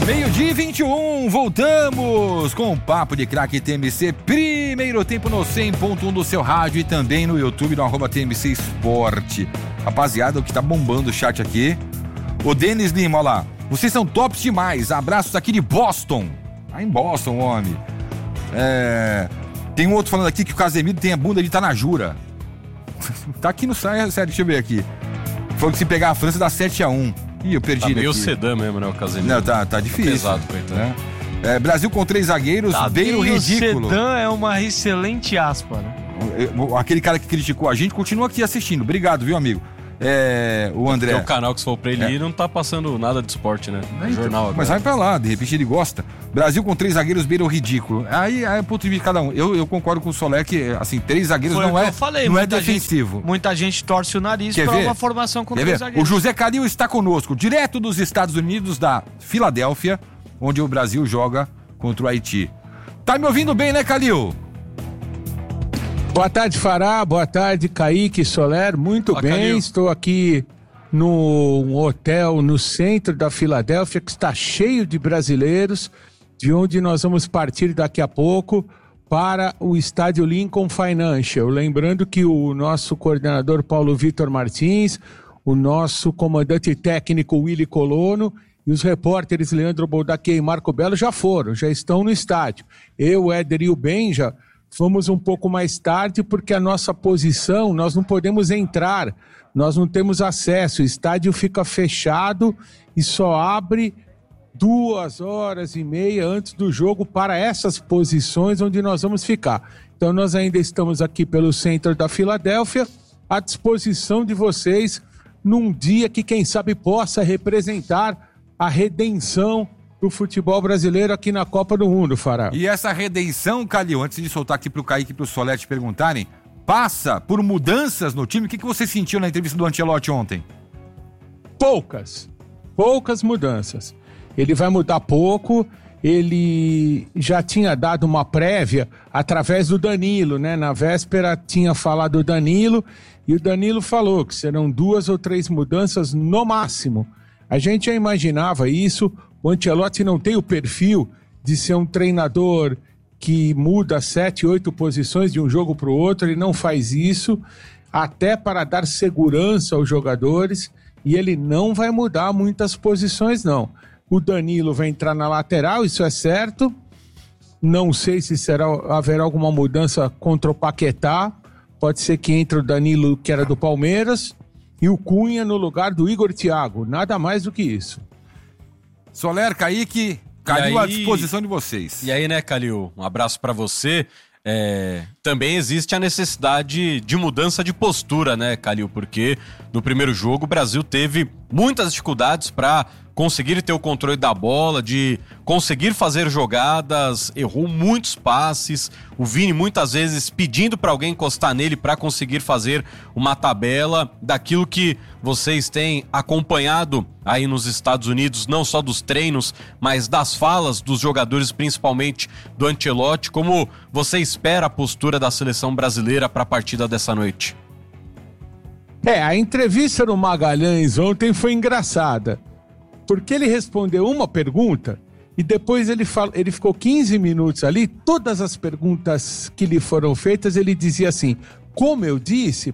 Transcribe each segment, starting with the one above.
Meio-dia voltamos com o Papo de Craque TMC, primeiro tempo no 100.1 do seu rádio e também no YouTube, no @TMC Esporte. Rapaziada, o que tá bombando o chat aqui. O Denis Lima, olha lá. Vocês são tops demais, abraços aqui de Boston. Em Boston, homem. Tem um outro falando aqui que o Casemiro tem a bunda de Tanajura. Tá aqui no site, sério, deixa eu ver aqui. Falou que se pegar a França dá 7-1. Ih, eu perdi. Tá meio aqui. Sedã mesmo, né, o Casemiro. Não, tá difícil. Pesado, coitado. Brasil com 3 zagueiros, bem no ridículo. O Sedã é uma excelente aspa, né? Aquele cara que criticou a gente continua aqui assistindo. Obrigado, viu, amigo? O André. Porque o canal que se for pra ele ir não tá passando nada de esporte, né? Jornal agora. Mas vai pra lá, de repente ele gosta. Brasil com 3 zagueiros beira o ridículo. Aí é ponto de vista de cada um. Eu concordo com o Soler que, assim, 3 zagueiros não é defensivo. Muita gente torce o nariz pra uma formação com 3 zagueiros. O José Calil está conosco, direto dos Estados Unidos, da Filadélfia, onde o Brasil joga contra o Haiti. Tá me ouvindo bem, né, Calil? Boa tarde, Fará. Boa tarde, Kaique, Soler. Muito bem, Calil. Estou aqui no hotel no centro da Filadélfia, que está cheio de brasileiros, de onde nós vamos partir daqui a pouco para o estádio Lincoln Financial. Lembrando que o nosso coordenador Paulo Vitor Martins, o nosso comandante técnico Willy Colono e os repórteres Leandro Boldaquia e Marco Belo já estão no estádio. Eu, Éder e o Benja vamos um pouco mais tarde porque a nossa posição, nós não podemos entrar, nós não temos acesso, o estádio fica fechado e só abre 2h30 antes do jogo para essas posições onde nós vamos ficar. Então nós ainda estamos aqui pelo centro da Filadélfia, à disposição de vocês num dia que quem sabe possa representar a redenção do futebol brasileiro aqui na Copa do Mundo, Fará. E essa redenção, Calil, antes de soltar aqui pro Kaique e pro Soler te perguntarem, passa por mudanças no time? O que você sentiu na entrevista do Ancelotti ontem? Poucas mudanças. Ele vai mudar pouco, ele já tinha dado uma prévia através do Danilo, né? Na véspera tinha falado do Danilo e o Danilo falou que serão 2 ou 3 mudanças no máximo. A gente já imaginava isso. O Ancelotti não tem o perfil de ser um treinador que muda 7, 8 posições de um jogo para o outro, ele não faz isso, até para dar segurança aos jogadores, e ele não vai mudar muitas posições, não. O Danilo vai entrar na lateral, isso é certo, não sei se haverá alguma mudança contra o Paquetá, pode ser que entre o Danilo, que era do Palmeiras, e o Cunha no lugar do Igor Thiago, nada mais do que isso. Soler, Kaique, Calil à disposição de vocês. E aí, né, Calil, um abraço pra você. Também existe a necessidade de mudança de postura, né, Calil? Porque no primeiro jogo o Brasil teve muitas dificuldades para conseguir ter o controle da bola, de conseguir fazer jogadas, errou muitos passes, o Vini muitas vezes pedindo para alguém encostar nele para conseguir fazer uma tabela daquilo que vocês têm acompanhado aí nos Estados Unidos, não só dos treinos, mas das falas dos jogadores, principalmente do Ancelotti. Como você espera a postura da seleção brasileira para a partida dessa noite? A entrevista no Magalhães ontem foi engraçada, porque ele respondeu uma pergunta e depois ele ficou 15 minutos ali, todas as perguntas que lhe foram feitas, ele dizia assim, como eu disse,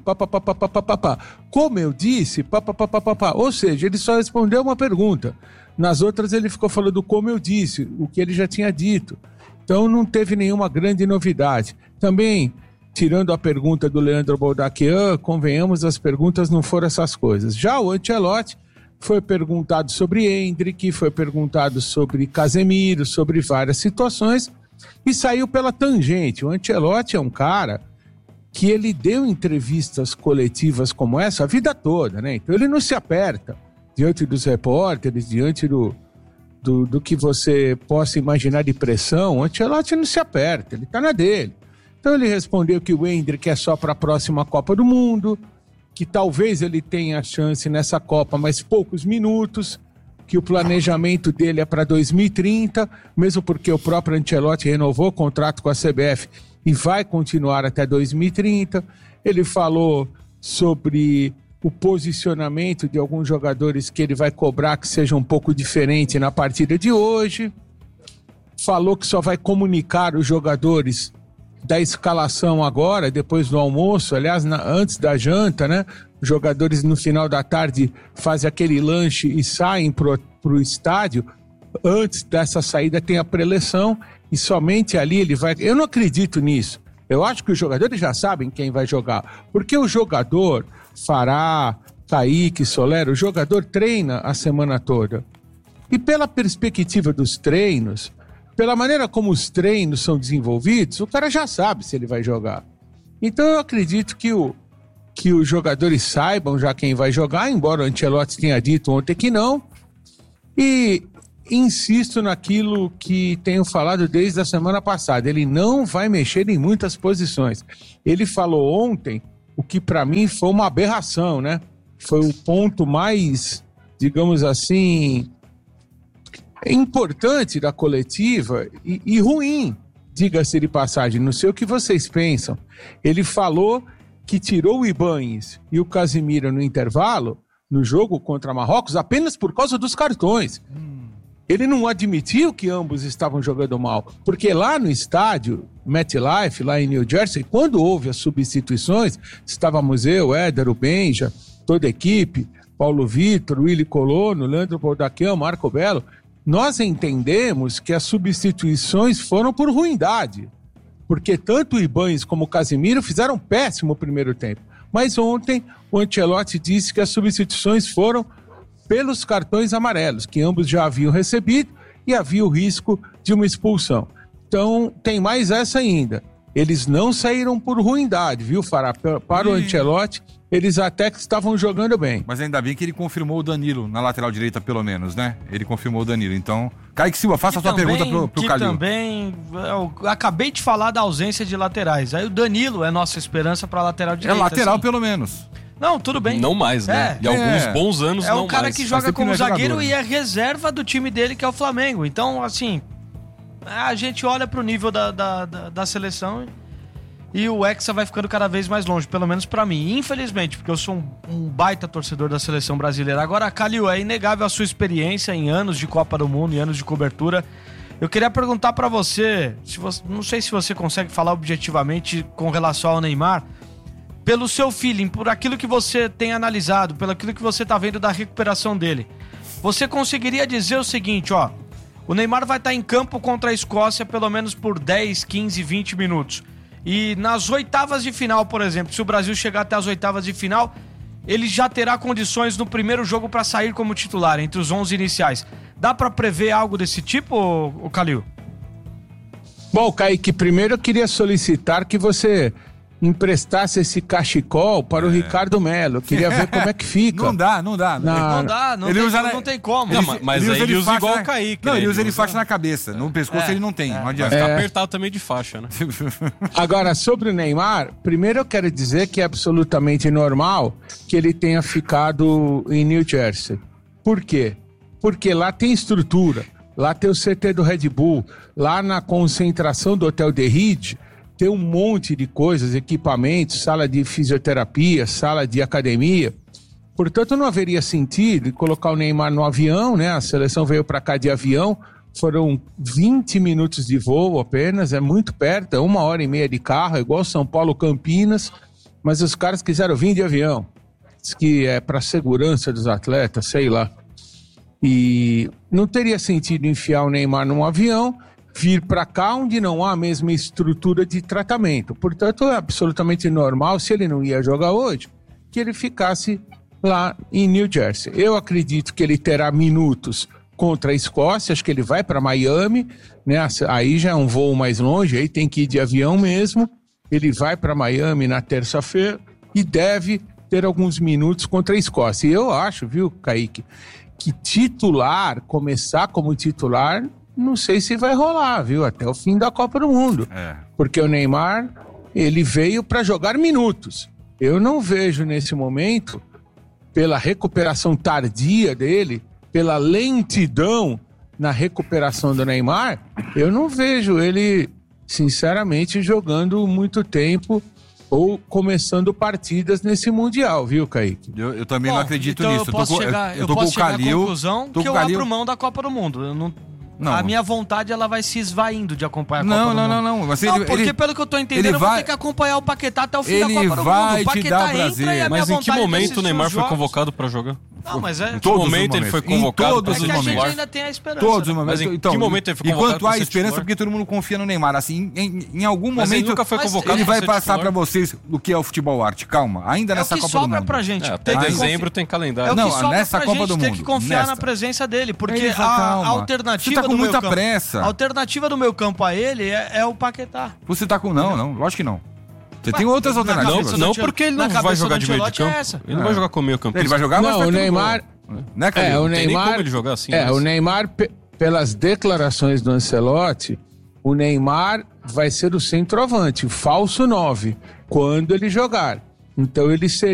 como eu disse, ou seja, ele só respondeu uma pergunta, nas outras ele ficou falando como eu disse, o que ele já tinha dito, então não teve nenhuma grande novidade. Também, tirando a pergunta do Leandro Boldaquia, convenhamos, as perguntas não foram essas coisas. Já o Ancelotti foi perguntado sobre Endrick, foi perguntado sobre Casemiro, sobre várias situações e saiu pela tangente. O Ancelotti é um cara que ele deu entrevistas coletivas como essa a vida toda, né? Então ele não se aperta diante dos repórteres, diante do que você possa imaginar de pressão. O Ancelotti não se aperta, ele tá na dele. Então ele respondeu que o Endrick é só para a próxima Copa do Mundo, que talvez ele tenha chance nessa Copa, mas poucos minutos, que o planejamento dele é para 2030, mesmo porque o próprio Ancelotti renovou o contrato com a CBF e vai continuar até 2030. Ele falou sobre o posicionamento de alguns jogadores que ele vai cobrar que seja um pouco diferente na partida de hoje. Falou que só vai comunicar os jogadores da escalação agora, depois do almoço, aliás, antes da janta, né? Os jogadores no final da tarde fazem aquele lanche e saem pro estádio. Antes dessa saída tem a preleção e somente ali ele vai... Eu não acredito nisso. Eu acho que os jogadores já sabem quem vai jogar, porque o jogador, Fará, Kaique, Soler, o jogador treina a semana toda. E pela perspectiva dos treinos, pela maneira como os treinos são desenvolvidos, o cara já sabe se ele vai jogar. Então eu acredito que os jogadores saibam já quem vai jogar, embora o Ancelotti tenha dito ontem que não. E insisto naquilo que tenho falado desde a semana passada. Ele não vai mexer em muitas posições. Ele falou ontem o que para mim foi uma aberração, né? Foi o ponto mais, digamos assim, importante da coletiva e ruim, diga-se de passagem. Não sei o que vocês pensam. Ele falou que tirou o Ibáñez e o Casemiro no intervalo, no jogo contra Marrocos, apenas por causa dos cartões. Ele não admitiu que ambos estavam jogando mal, porque lá no estádio MetLife, lá em New Jersey, quando houve as substituições, estávamos eu, Éder, o Benja, toda a equipe, Paulo Vitor, Willy Colono, Leandro Poldaquian, Marco Belo, nós entendemos que as substituições foram por ruindade, porque tanto o Ibáñez como o Casemiro fizeram péssimo primeiro tempo. Mas ontem o Ancelotti disse que as substituições foram pelos cartões amarelos, que ambos já haviam recebido e havia o risco de uma expulsão. Então, tem mais essa ainda. Eles não saíram por ruindade, viu, Fará? Para o Ancelotti, eles até que estavam jogando bem. Mas ainda bem que ele confirmou o Danilo na lateral direita, pelo menos, né? Ele confirmou o Danilo. Então, Kaique Silva, faça a sua pergunta pro Calil. Também, eu acabei de falar da ausência de laterais. Aí o Danilo é nossa esperança para lateral direita. É lateral, assim. Pelo menos. Não, tudo bem. Não mais, né? E alguns bons anos não mais. É o cara que joga como zagueiro e é reserva do time dele, que é o Flamengo. Então, assim, a gente olha pro nível da seleção e o Hexa vai ficando cada vez mais longe, pelo menos pra mim. Infelizmente, porque eu sou um baita torcedor da seleção brasileira. Agora, Calil, é inegável a sua experiência em anos de Copa do Mundo, em anos de cobertura. Eu queria perguntar pra você, não sei se você consegue falar objetivamente com relação ao Neymar, pelo seu feeling, por aquilo que você tem analisado, pelo aquilo que você tá vendo da recuperação dele. Você conseguiria dizer o seguinte, ó, o Neymar vai estar em campo contra a Escócia pelo menos por 10, 15, 20 minutos. E nas oitavas de final, por exemplo, se o Brasil chegar até as oitavas de final, ele já terá condições no primeiro jogo para sair como titular, entre os 11 iniciais. Dá para prever algo desse tipo, ô Calil? Bom, Kaique, primeiro eu queria solicitar que você emprestasse esse cachecol para o Ricardo Melo. Eu queria ver como é que fica. Não dá. Não tem como. Mas aí ele usa igual o Kaique. Não, ele usa faixa na cabeça. No pescoço ele não tem. Não adianta. Vai ficar apertado também de faixa, né? Agora, sobre o Neymar, primeiro eu quero dizer que é absolutamente normal que ele tenha ficado em New Jersey. Por quê? Porque lá tem estrutura. Lá tem o CT do Red Bull. Lá na concentração do Hotel The Ridge, tem um monte de coisas, equipamentos, sala de fisioterapia, sala de academia. Portanto, não haveria sentido colocar o Neymar no avião, né? A seleção veio para cá de avião, foram 20 minutos de voo apenas, é muito perto, é 1h30 de carro, é igual São Paulo, Campinas, mas os caras quiseram vir de avião. Diz que é para segurança dos atletas, sei lá. E não teria sentido enfiar o Neymar num avião, vir para cá onde não há a mesma estrutura de tratamento. Portanto, é absolutamente normal, se ele não ia jogar hoje, que ele ficasse lá em New Jersey. Eu acredito que ele terá minutos contra a Escócia, acho que ele vai para Miami, né? Aí já é um voo mais longe, aí tem que ir de avião mesmo. Ele vai para Miami na terça-feira e deve ter alguns minutos contra a Escócia. E eu acho, viu, Kaique, que começar como titular, não sei se vai rolar, viu? Até o fim da Copa do Mundo. Porque o Neymar, ele veio para jogar minutos. Eu não vejo nesse momento, pela recuperação tardia dele, pela lentidão na recuperação do Neymar, eu não vejo ele, sinceramente, jogando muito tempo ou começando partidas nesse Mundial, viu, Kaique? Eu também não acredito então nisso. Eu posso chegar à conclusão que eu abro mão da Copa do Mundo. Eu não... A minha vontade, ela vai se esvaindo de acompanhar a Copa do Mundo. Não. Porque pelo que eu tô entendendo, eu vou ter que acompanhar o Paquetá até o fim da Copa do Mundo. O Paquetá entra e a minha Mas em que vontade momento o Neymar foi convocado pra jogar? Não, mas em que momento ele foi convocado pra ser titular? É que a gente ainda tem a esperança. Todos os momentos. Mas em que momento ele foi convocado? Enquanto há esperança, porque todo mundo confia no Neymar. Assim, em algum momento ele nunca foi convocado. Ele vai passar pra vocês o que é o futebol arte. Calma, ainda nessa Copa do Mundo. É o que sobra pra gente. Até dezembro tem calendário. É o que sobra nessa pra Copa gente do ter Mundo. que confiar na presença dele, porque a alternativa do meu campo... Você tá com muita pressa. A alternativa do meu campo a ele é o Paquetá. Você tá com... Não, lógico que não. Você tem outras alternativas. Não, porque ele não vai jogar de meio de campo. Ele não vai jogar com meio campo. Ele vai jogar, mas o Neymar... o Neymar... como ele jogar assim. O Neymar, pelas declarações do Ancelotti, o Neymar vai ser o centroavante, o falso 9, quando ele jogar. Então ele seria